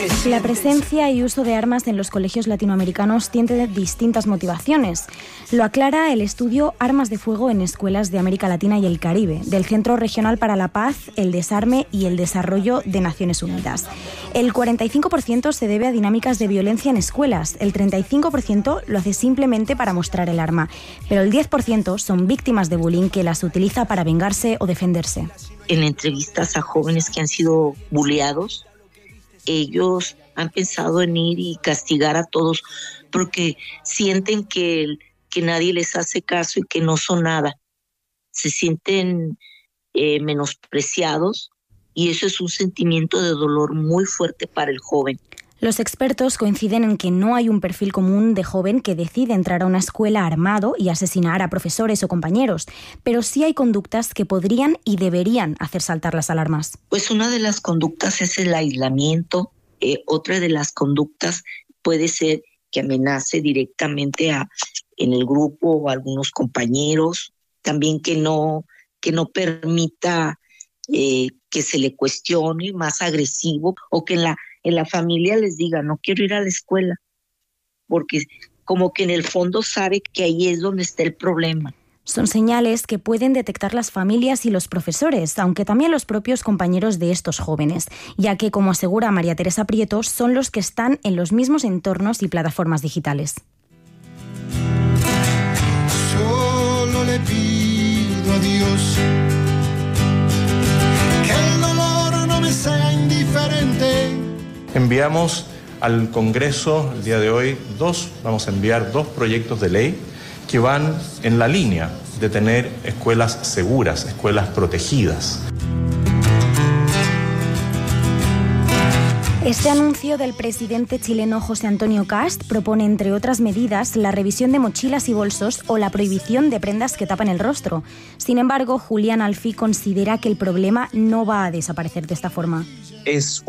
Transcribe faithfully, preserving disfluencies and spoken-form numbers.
La presencia y uso de armas en los colegios latinoamericanos tiene distintas motivaciones. Lo aclara el estudio Armas de Fuego en Escuelas de América Latina y el Caribe, del Centro Regional para la Paz, el Desarme y el Desarrollo de Naciones Unidas. El cuarenta y cinco por ciento se debe a dinámicas de violencia en escuelas, el treinta y cinco por ciento lo hace simplemente para mostrar el arma, pero el diez por ciento son víctimas de bullying que las utiliza para vengarse o defenderse. En entrevistas a jóvenes que han sido bulleados, ellos han pensado en ir y castigar a todos porque sienten que, que nadie les hace caso y que no son nada. Se sienten eh, menospreciados y eso es un sentimiento de dolor muy fuerte para el joven. Los expertos coinciden en que no hay un perfil común de joven que decide entrar a una escuela armado y asesinar a profesores o compañeros, pero sí hay conductas que podrían y deberían hacer saltar las alarmas. Pues una de las conductas es el aislamiento, eh, otra de las conductas puede ser que amenace directamente a, en el grupo o a algunos compañeros, también que no, que no permita eh, que se le cuestione, más agresivo, o que en la en la familia les diga, no quiero ir a la escuela, porque como que en el fondo sabe que ahí es donde está el problema. Son señales que pueden detectar las familias y los profesores, aunque también los propios compañeros de estos jóvenes, ya que, como asegura María Teresa Prieto, son los que están en los mismos entornos y plataformas digitales. Solo le pido a Dios que el dolor no me sea indiferente. Enviamos al Congreso el día de hoy dos, vamos a enviar dos proyectos de ley que van en la línea de tener escuelas seguras, escuelas protegidas. Este anuncio del presidente chileno José Antonio Kast propone, entre otras medidas, la revisión de mochilas y bolsos o la prohibición de prendas que tapan el rostro. Sin embargo, Julián Alfi considera que el problema no va a desaparecer de esta forma. Es